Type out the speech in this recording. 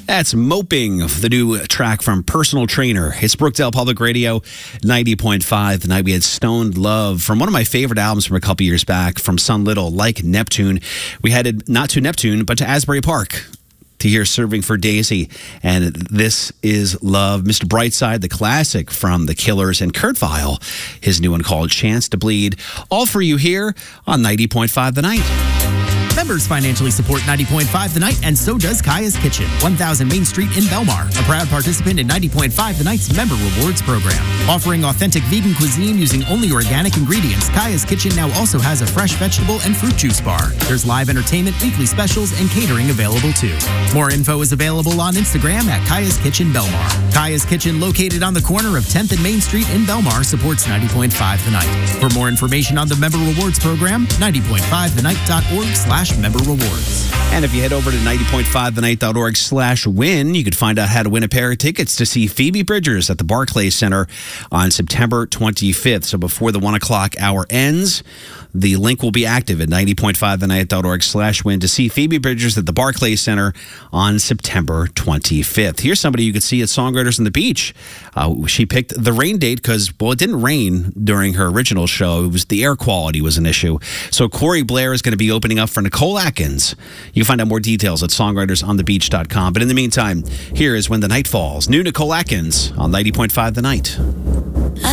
That's Moping, the new track from Personal Trainer. It's Brookdale Public Radio, 90.5. The night we had Stoned Love from one of my favorite albums from a couple years back from Sun Little, Like Neptune. We headed not to Neptune, but to Asbury Park to hear Serving for Daisy. And This Is Love. Mr. Brightside, the classic from The Killers, and Kurt Vile, his new one called Chance to Bleed. All for you here on 90.5 The Night. Members financially support 90.5 The Night, and so does Kaya's Kitchen, 1000 Main Street in Belmar, a proud participant in 90.5 The Night's Member Rewards program. Offering authentic vegan cuisine using only organic ingredients, Kaya's Kitchen now also has a fresh vegetable and fruit juice bar. There's live entertainment, weekly specials, and catering available too. More info is available on Instagram at Kaya's Kitchen Belmar. Kaya's Kitchen, located on the corner of 10th and Main Street in Belmar, supports 90.5 The Night. For more information on the Member Rewards program, 90.5thenight.org/member rewards. And if you head over to 90.5thenight.org/win, you could find out how to win a pair of tickets to see Phoebe Bridgers at the Barclays Center on September 25th. So before the 1 o'clock hour ends, the link will be active at 90.5thenight.org/win to see Phoebe Bridgers at the Barclays Center on September 25th. Here's somebody you could see at Songwriters on the Beach. She picked the rain date because, well, it didn't rain during her original show. It was the air quality was an issue. So Corey Blair is going to be opening up for Nicole Atkins. You can find out more details at songwritersonthebeach.com. But in the meantime, here is When the Night Falls. New Nicole Atkins on 90.5 The Night.